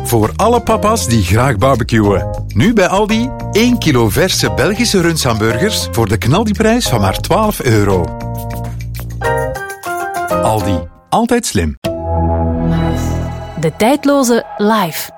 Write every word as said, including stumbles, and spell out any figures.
Voor alle papa's die graag barbecuen. Nu bij Aldi één kilo verse Belgische rundshamburgers voor de knaldiprijs van maar twaalf euro. Aldi. Altijd slim. De tijdloze live.